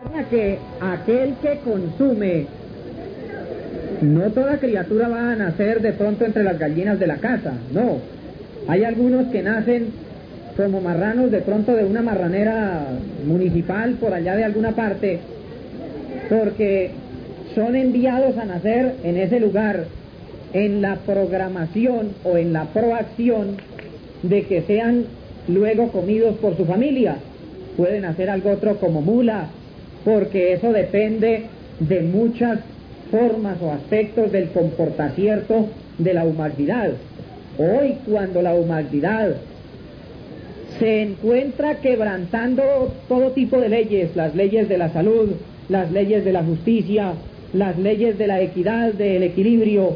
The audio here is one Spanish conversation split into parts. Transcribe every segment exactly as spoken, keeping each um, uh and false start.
Que aquel que consume, no toda criatura va a nacer de pronto entre las gallinas de la casa, no. Hay algunos que nacen como marranos de pronto de una marranera municipal por allá de alguna parte, porque son enviados a nacer en ese lugar en la programación o en la proacción de que sean luego comidos por su familia. Pueden hacer algo otro como mula, porque eso depende de muchas formas o aspectos del comportamiento de la humanidad. Hoy, cuando la humanidad se encuentra quebrantando todo tipo de leyes, las leyes de la salud, las leyes de la justicia, las leyes de la equidad, del equilibrio,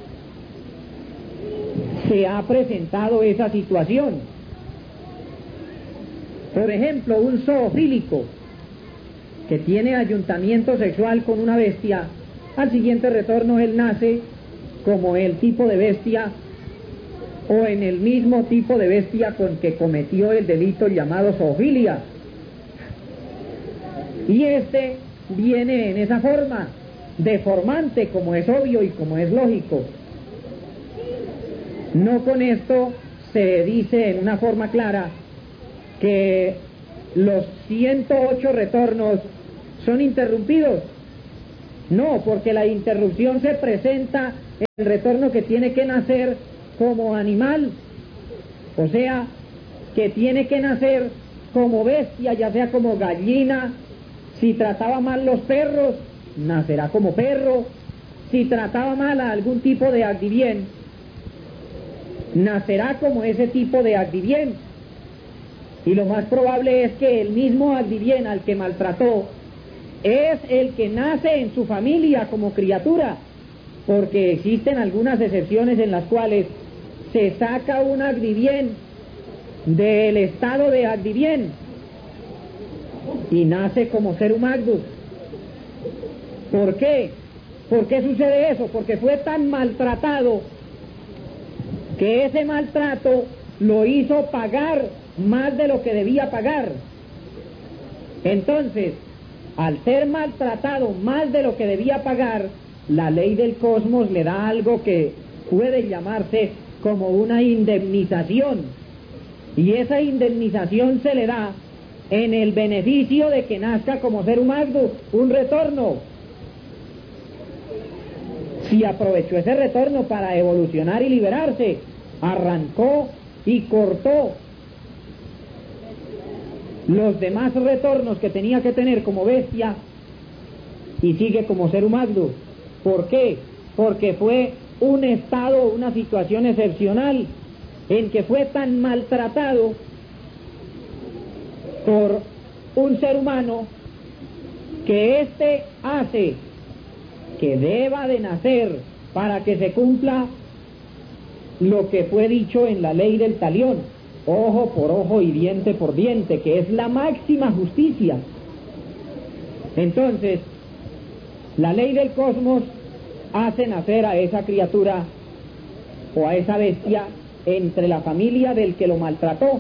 se ha presentado esa situación. Por ejemplo, un zoofílico que tiene ayuntamiento sexual con una bestia, al siguiente retorno él nace como el tipo de bestia o en el mismo tipo de bestia con que cometió el delito llamado zoofilia. Y este viene en esa forma, deformante, como es obvio y como es lógico. No con esto se dice en una forma clara que los ciento ocho retornos son interrumpidos. No, porque la interrupción se presenta en el retorno que tiene que nacer como animal, o sea, que tiene que nacer como bestia, ya sea como gallina. Si trataba mal los perros, nacerá como perro. Si trataba mal a algún tipo de agdivien, nacerá como ese tipo de agdivien. Y lo más probable es que el mismo agdivien al que maltrató es el que nace en su familia como criatura, porque existen algunas excepciones en las cuales se saca un agdivien del estado de agdivien y nace como ser humano. ¿Por qué? ¿Por qué sucede eso? Porque fue tan maltratado que ese maltrato lo hizo pagar más de lo que debía pagar. Entonces, al ser maltratado más de lo que debía pagar, la ley del cosmos le da algo que puede llamarse como una indemnización, y esa indemnización se le da en el beneficio de que nazca como ser humano, un retorno. Si aprovechó ese retorno para evolucionar y liberarse, arrancó y cortó los demás retornos que tenía que tener como bestia y sigue como ser humano. ¿Por qué? Porque fue un estado, una situación excepcional en que fue tan maltratado por un ser humano que éste hace que deba de nacer para que se cumpla lo que fue dicho en la ley del talión: ojo por ojo y diente por diente, que es la máxima justicia. Entonces, la ley del cosmos hace nacer a esa criatura o a esa bestia entre la familia del que lo maltrató,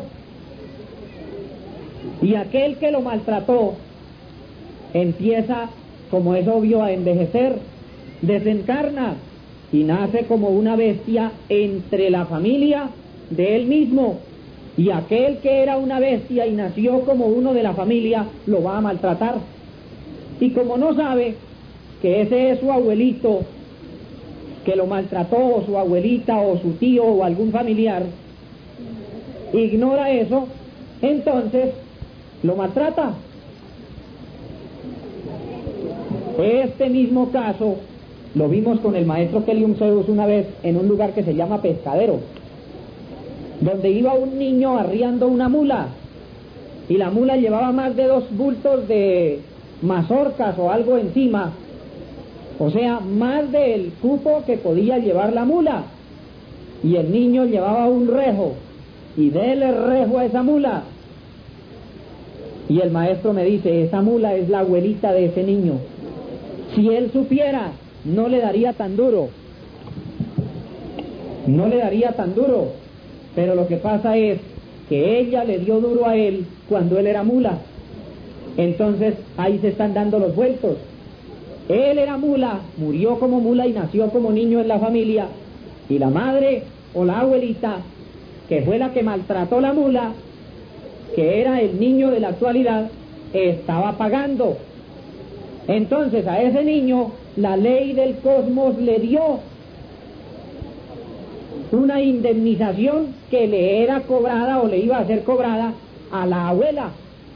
y aquel que lo maltrató empieza, como es obvio, a envejecer, desencarna y nace como una bestia entre la familia de él mismo, y aquel que era una bestia y nació como uno de la familia lo va a maltratar, y como no sabe que ese es su abuelito que lo maltrató, o su abuelita o su tío o algún familiar, ignora eso, entonces lo maltrata. Este mismo caso lo vimos con el maestro Kelium Zeus una vez en un lugar que se llama Pescadero, donde iba un niño arriando una mula, y la mula llevaba más de dos bultos de mazorcas o algo encima, o sea, más del cupo que podía llevar la mula, y el niño llevaba un rejo, y déle rejo a esa mula. Y el maestro me dice: esa mula es la abuelita de ese niño. Si él supiera, no le daría tan duro, no le daría tan duro, pero lo que pasa es que ella le dio duro a él cuando él era mula. Entonces ahí se están dando los vueltos. Él era mula, murió como mula y nació como niño en la familia, y la madre o la abuelita, que fue la que maltrató la mula, que era el niño de la actualidad, estaba pagando. Entonces a ese niño la ley del cosmos le dio una indemnización que le era cobrada o le iba a ser cobrada a la abuela.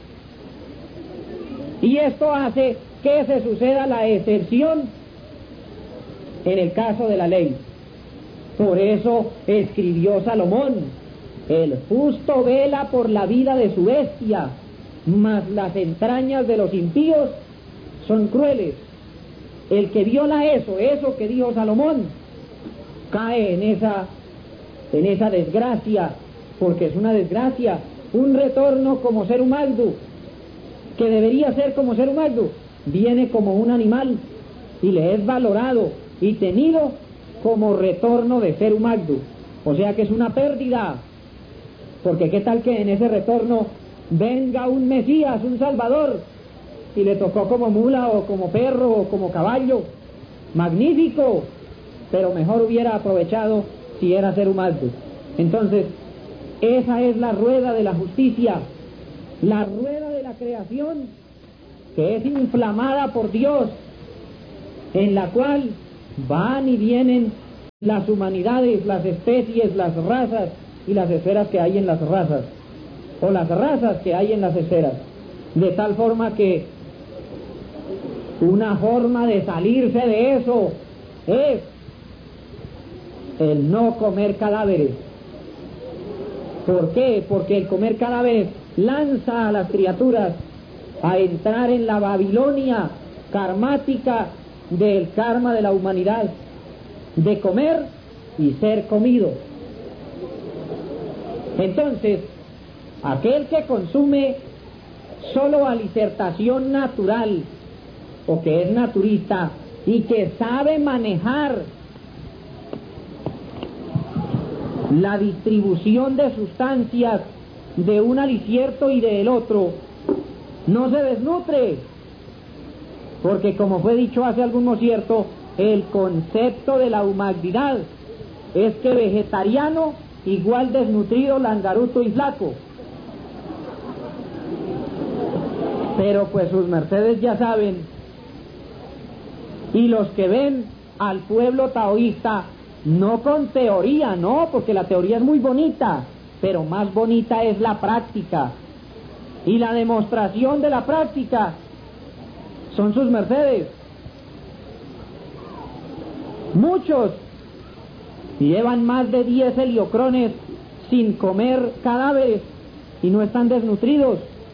Y esto hace que se suceda la excepción en el caso de la ley. Por eso escribió Salomón: el justo vela por la vida de su bestia, mas las entrañas de los impíos son crueles. El que viola eso, eso que dijo Salomón, cae en esa, en esa desgracia, porque es una desgracia, un retorno como ser humano, que debería ser como ser humano, viene como un animal y le es valorado y tenido como retorno de ser humano, o sea que es una pérdida, porque qué tal que en ese retorno venga un Mesías, un Salvador, y le tocó como mula o como perro o como caballo, magnífico, pero mejor hubiera aprovechado si era ser humano. Entonces esa es la rueda de la justicia, la rueda de la creación, que es inflamada por Dios, en la cual van y vienen las humanidades, las especies, las razas y las esferas que hay en las razas, o las razas que hay en las esferas, de tal forma que una forma de salirse de eso es el no comer cadáveres. ¿Por qué? Porque el comer cadáveres lanza a las criaturas a entrar en la Babilonia karmática del karma de la humanidad, de comer y ser comido. Entonces, aquel que consume solo alicertación natural, o que es naturista y que sabe manejar la distribución de sustancias de un alicierto y del otro, no se desnutre, porque como fue dicho hace algún cierto, el concepto de la humanidad es que vegetariano igual desnutrido, langaruto y flaco. Pero pues sus mercedes ya saben, y los que ven al pueblo taoísta no con teoría, no, porque la teoría es muy bonita, pero más bonita es la práctica, y la demostración de la práctica son sus mercedes. Muchos llevan más de diez heliocrones sin comer cadáveres y no están desnutridos.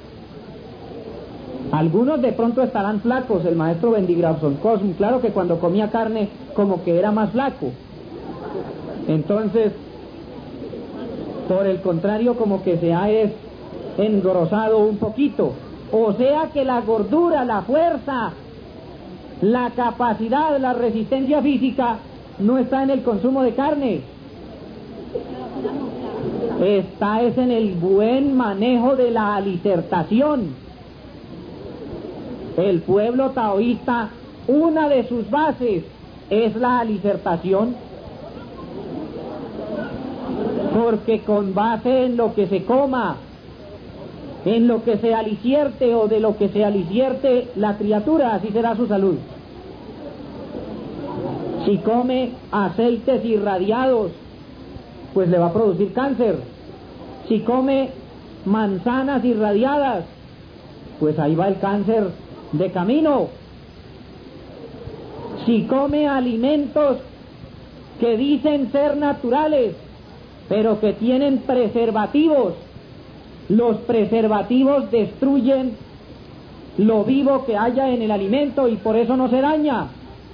Algunos de pronto estarán flacos, el maestro Bendigrafson Cosm, claro que cuando comía carne como que era más flaco. Entonces, por el contrario, como que se ha es engrosado un poquito. O sea que la gordura, la fuerza, la capacidad, la resistencia física no está en el consumo de carne. Está es en el buen manejo de la alicertación. El pueblo taoísta, una de sus bases es la alicertación, porque con base en lo que se coma, en lo que se alicierte o de lo que se alicierte la criatura, así será su salud. Si come aceites irradiados, pues le va a producir cáncer. Si come manzanas irradiadas, pues ahí va el cáncer de camino. Si come alimentos que dicen ser naturales, pero que tienen preservativos, los preservativos destruyen lo vivo que haya en el alimento y por eso no se daña.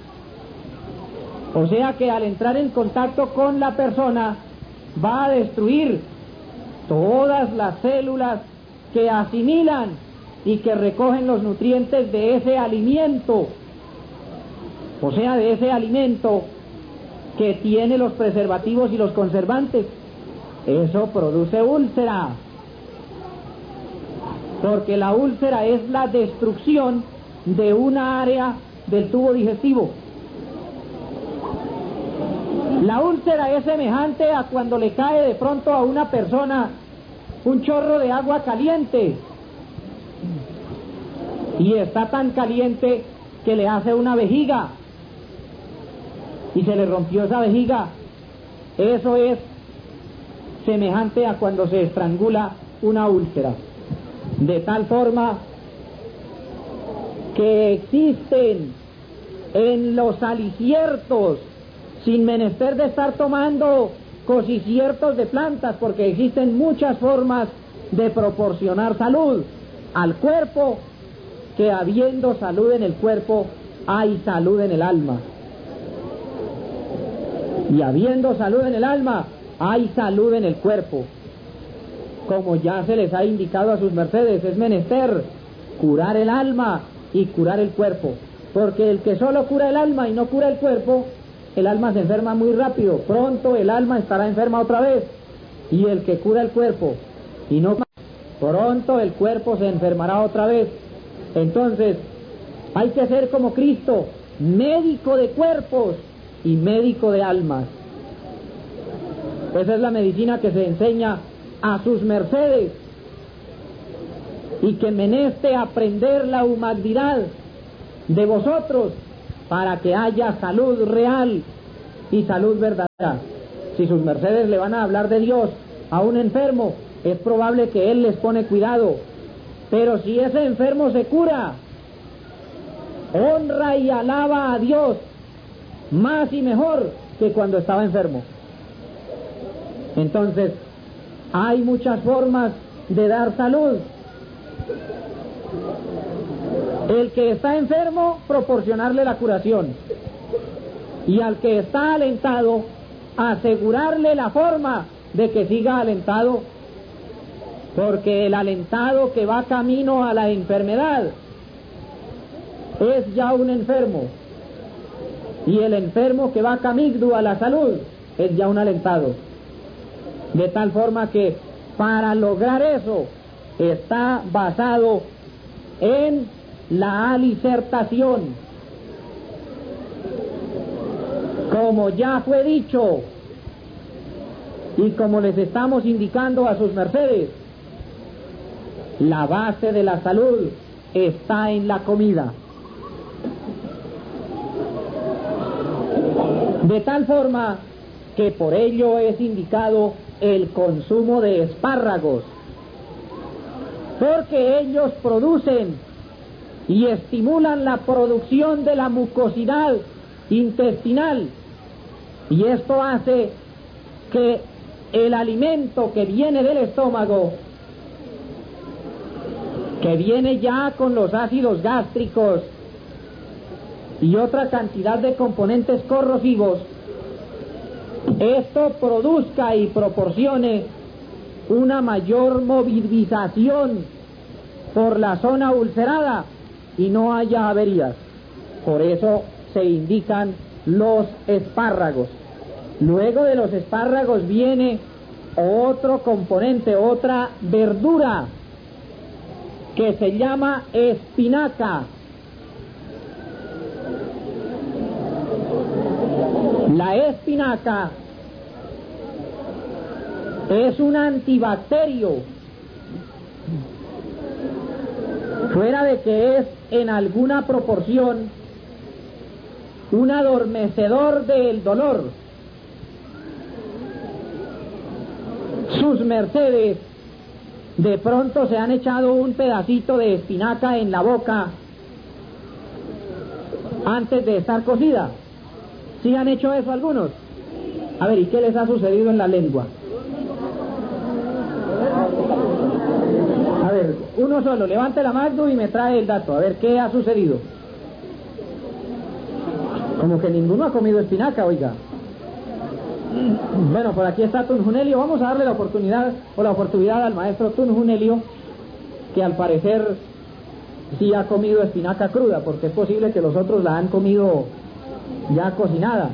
O sea que al entrar en contacto con la persona va a destruir todas las células que asimilan y que recogen los nutrientes de ese alimento, o sea, de ese alimento que tiene los preservativos y los conservantes. Eso produce úlcera. porque la úlcera es la destrucción de una área del tubo digestivo. La úlcera es semejante a cuando le cae de pronto a una persona un chorro de agua caliente y está tan caliente que le hace una vejiga y se le rompió esa vejiga. Eso es semejante a cuando se estrangula una úlcera, de tal forma que existen en los aliciertos, sin menester de estar tomando cosiciertos de plantas, porque existen muchas formas de proporcionar salud al cuerpo, que habiendo salud en el cuerpo, hay salud en el alma. Y habiendo salud en el alma, hay salud en el cuerpo. Como ya se les ha indicado a sus mercedes, es menester curar el alma y curar el cuerpo, porque el que solo cura el alma y no cura el cuerpo, el alma se enferma muy rápido, pronto el alma estará enferma otra vez, y el que cura el cuerpo y no, pronto el cuerpo se enfermará otra vez. Entonces hay que ser como Cristo, médico de cuerpos y médico de almas. Esa es la medicina que se enseña a sus mercedes, y que meneste aprender la humanidad de vosotros para que haya salud real y salud verdadera. Si sus mercedes le van a hablar de Dios a un enfermo, es probable que él les pone cuidado, pero si ese enfermo se cura, honra y alaba a Dios más y mejor que cuando estaba enfermo. Entonces hay muchas formas de dar salud. El que está enfermo, proporcionarle la curación, y al que está alentado, asegurarle la forma de que siga alentado, porque el alentado que va camino a la enfermedad es ya un enfermo, y el enfermo que va camino a la salud es ya un alentado. De tal forma que para lograr eso está basado en la alicertación. Como ya fue dicho y como les estamos indicando a sus mercedes, la base de la salud está en la comida. De tal forma que por ello es indicado el consumo de espárragos, porque ellos producen y estimulan la producción de la mucosidad intestinal, y esto hace que el alimento que viene del estómago, que viene ya con los ácidos gástricos y otra cantidad de componentes corrosivos, esto produzca y proporcione una mayor movilización por la zona ulcerada y no haya averías. Por eso se indican los espárragos. Luego de los espárragos viene otro componente, otra verdura que se llama espinaca. La espinaca es un antibacterio, fuera de que es en alguna proporción un adormecedor del dolor. Sus mercedes de pronto se han echado un pedacito de espinaca en la boca antes de estar cocida. ¿Sí han hecho eso algunos? A ver, ¿y qué les ha sucedido en la lengua? A ver, uno solo, levante la mano y me trae el dato, a ver qué ha sucedido. Como que ninguno ha comido espinaca, oiga. Bueno, por aquí está Tunjunelio, vamos a darle la oportunidad o la oportunidad al maestro Tunjunelio, que al parecer sí ha comido espinaca cruda, porque es posible que los otros la han comido ya cocinada.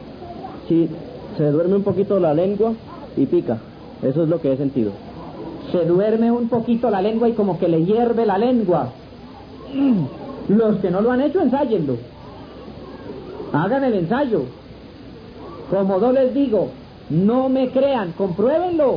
Sí, se duerme un poquito la lengua y pica, eso es lo que he sentido. se duerme un poquito la lengua y como que le hierve la lengua. Los que no lo han hecho, ensállenlo. Hagan el ensayo. Como yo les digo, no me crean, compruébenlo.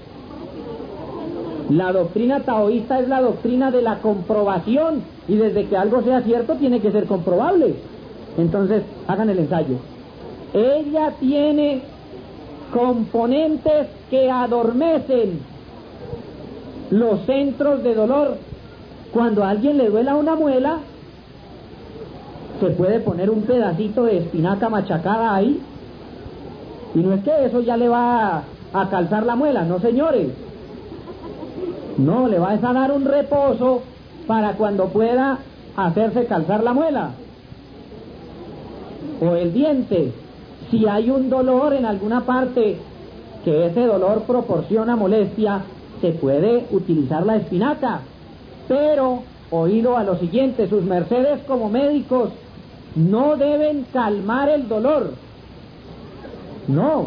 La doctrina taoísta es la doctrina de la comprobación, y desde que algo sea cierto tiene que ser comprobable. Entonces, hagan el ensayo. Ella tiene componentes que adormecen los centros de dolor. Cuando a alguien le duela una muela, se puede poner un pedacito de espinaca machacada ahí, y no es que eso ya le va a, a calzar la muela, no señores. No, le va a dar un reposo para cuando pueda hacerse calzar la muela o el diente. Si hay un dolor en alguna parte que ese dolor proporciona molestia, se puede utilizar la espinaca. Pero, oído a lo siguiente, sus mercedes como médicos no deben calmar el dolor. No.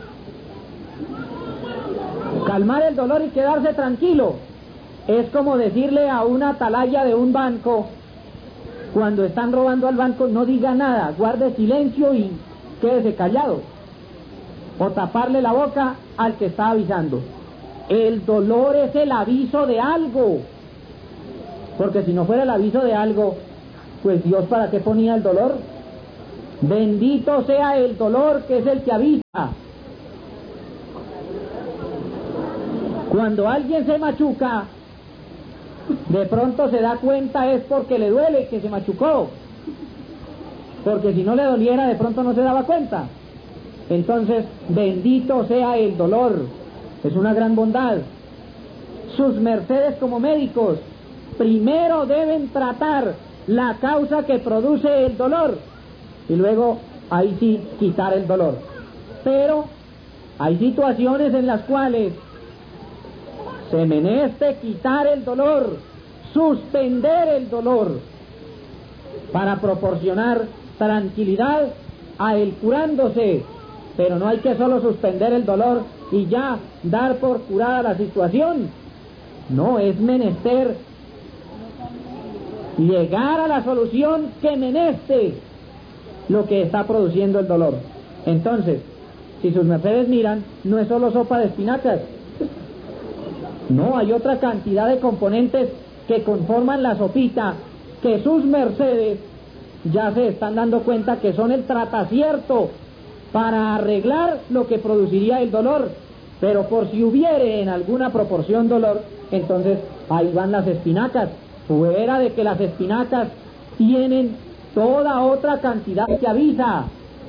Calmar el dolor y quedarse tranquilo es como decirle a una atalaya de un banco, cuando están robando al banco, no diga nada, guarde silencio y quédese callado. O taparle la boca al que está avisando. El dolor es el aviso de algo. Porque si no fuera el aviso de algo, pues Dios ¿para qué ponía el dolor? Bendito sea el dolor, que es el que avisa. Cuando alguien se machuca, de pronto se da cuenta es porque le duele que se machucó. Porque si no le doliera, de pronto no se daba cuenta. Entonces, bendito sea el dolor. Es una gran bondad. Sus mercedes como médicos primero deben tratar la causa que produce el dolor y luego ahí sí quitar el dolor. Pero hay situaciones en las cuales se meneste quitar el dolor, suspender el dolor para proporcionar tranquilidad a él curándose. Pero no hay que solo suspender el dolor y ya dar por curada la situación. No, es menester llegar a la solución que meneste lo que está produciendo el dolor. Entonces, si sus mercedes miran, no es solo sopa de espinacas. No, hay otra cantidad de componentes que conforman la sopita, que sus mercedes ya se están dando cuenta que son el tratacierto para arreglar lo que produciría el dolor. Pero por si hubiere en alguna proporción dolor, entonces ahí van las espinacas. Fuera de que las espinacas tienen toda otra cantidad que avisa.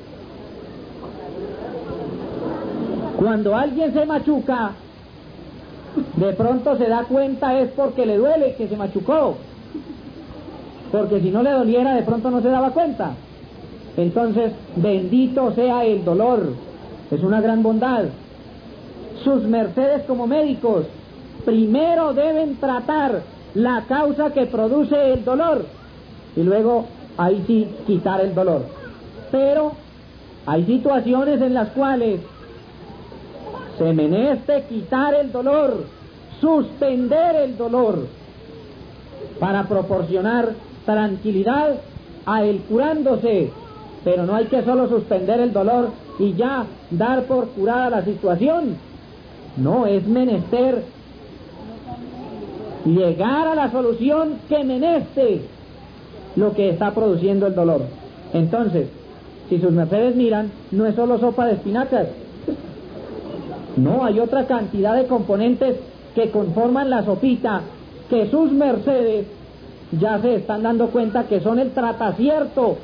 Cuando alguien se machuca, de pronto se da cuenta es porque le duele que se machucó. Porque si no le doliera, de pronto no se daba cuenta. Entonces, bendito sea el dolor. Es una gran bondad. Sus mercedes como médicos primero deben tratar la causa que produce el dolor y luego ahí sí quitar el dolor. Pero hay situaciones en las cuales se meneste quitar el dolor, suspender el dolor para proporcionar tranquilidad a él curándose. Pero no hay que solo suspender el dolor y ya dar por curada la situación. No, es menester llegar a la solución que meneste lo que está produciendo el dolor. Entonces, si sus mercedes miran, no es solo sopa de espinacas. No, hay otra cantidad de componentes que conforman la sopita, que sus mercedes ya se están dando cuenta que son el tratacierto